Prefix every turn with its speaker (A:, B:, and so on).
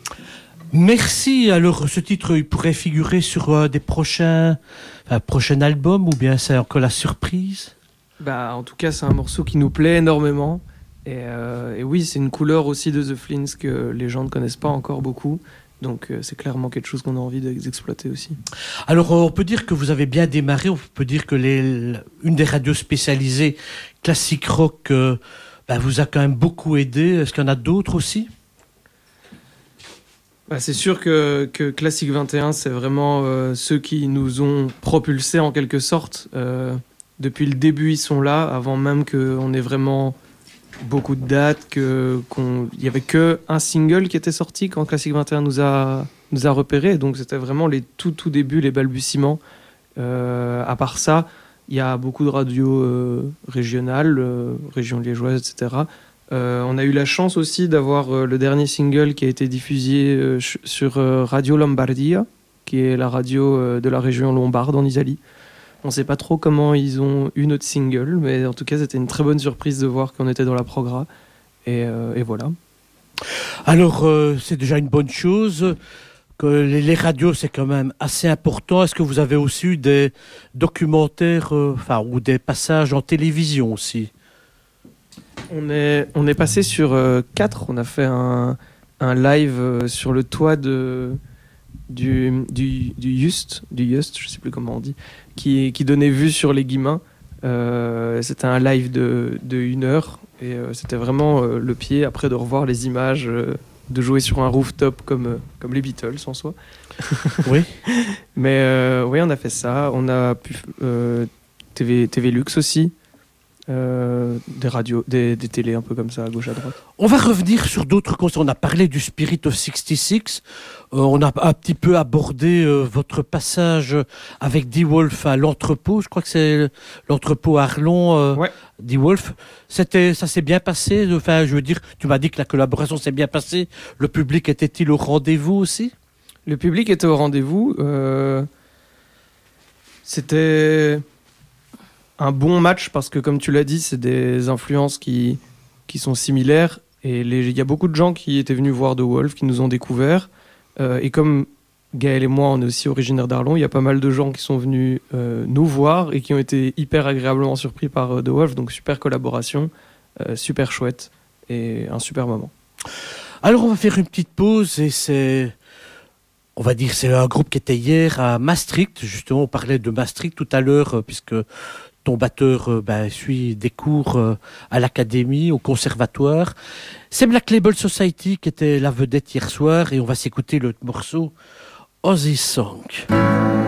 A: Merci. Alors, ce titre, il pourrait figurer sur des prochains albums, ou bien c'est encore la surprise?
B: En tout cas, c'est un morceau qui nous plaît énormément. Et oui, c'est une couleur aussi de The Flints que les gens ne connaissent pas encore beaucoup. Donc c'est clairement quelque chose qu'on a envie d'exploiter aussi.
A: Alors on peut dire que vous avez bien démarré, on peut dire que une des radios spécialisées classique rock vous a quand même beaucoup aidé. Est-ce qu'il y en a d'autres aussi?
B: C'est sûr que Classique 21, c'est vraiment ceux qui nous ont propulsés en quelque sorte. Depuis le début, ils sont là, avant même qu'on ait vraiment beaucoup de dates, il y avait que un single qui était sorti quand Classique 21 nous a repérés, donc c'était vraiment les tout débuts, les balbutiements. À part ça, il y a beaucoup de radios régionales, régions liégeoises, etc. On a eu la chance aussi d'avoir le dernier single qui a été diffusé sur Radio Lombardia, qui est la radio de la région lombarde en Italie. On ne sait pas trop comment ils ont eu notre single, mais en tout cas, c'était une très bonne surprise de voir qu'on était dans la progra. Et voilà.
A: Alors, c'est déjà une bonne chose. Que les radios, c'est quand même assez important. Est-ce que vous avez aussi eu des documentaires, ou des passages en télévision aussi?
B: On est passé sur 4. On a fait un live sur le toit du Just, je sais plus comment on dit, qui donnait vue sur les Guillemins. C'était un live de 1 heure et c'était vraiment le pied après de revoir les images, de jouer sur un rooftop comme les Beatles en soi.
A: Oui.
B: Mais oui, on a fait ça. On a pu TV Lux aussi. Des radios, des télés un peu comme ça à gauche à droite.
A: On va revenir sur d'autres concerts. On a parlé du Spirit of 66. On a un petit peu abordé votre passage avec D-Wolf à l'entrepôt. Je crois que c'est l'entrepôt Arlon.
B: Ouais.
A: D-Wolf. Ça s'est bien passé. Enfin, je veux dire, tu m'as dit que la collaboration s'est bien passée. Le public était-il au rendez-vous aussi?
B: Le public était au rendez-vous. C'était un bon match parce que, comme tu l'as dit, c'est des influences qui sont similaires et il y a beaucoup de gens qui étaient venus voir The Wolf, qui nous ont découvert, et comme Gaël et moi on est aussi originaires d'Arlon, il y a pas mal de gens qui sont venus nous voir et qui ont été hyper agréablement surpris par The Wolf, donc super collaboration, super chouette et un super moment.
A: Alors on va faire une petite pause et c'est un groupe qui était hier à Maastricht. Justement, on parlait de Maastricht tout à l'heure puisque ton batteur suit des cours à l'académie, au conservatoire. C'est Black Label Society qui était la vedette hier soir et on va s'écouter le morceau Ozzy Song.